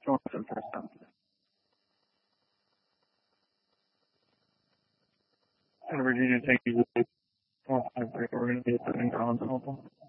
Johnson first time. And Virginia Tech is we're going to be putting Collins and Opal.